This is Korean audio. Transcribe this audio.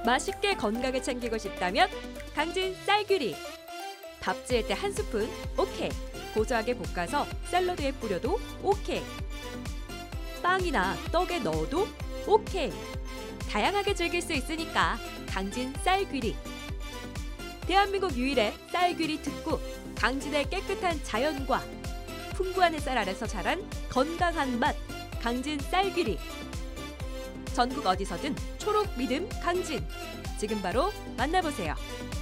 맛있게 건강을 챙기고 싶다면 강진 쌀귀리. 밥 지을 때 한 스푼 오케이. 고소하게 볶아서 샐러드에 뿌려도 오케이. 빵이나 떡에 넣어도 오케이. 다양하게 즐길 수 있으니까 강진 쌀귀리. 대한민국 유일의 쌀귀리 특구, 강진의 깨끗한 자연과 풍부한 햇살 아래서 자란 건강한 맛, 강진 쌀귀리. 전국 어디서든 초록 믿음 강진. 지금 바로 만나보세요.